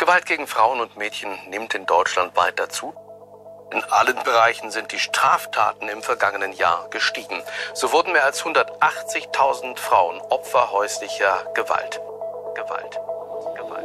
Gewalt gegen Frauen und Mädchen nimmt in Deutschland weiter zu. In allen Bereichen sind die Straftaten im vergangenen Jahr gestiegen. So wurden mehr als 180.000 Frauen Opfer häuslicher Gewalt.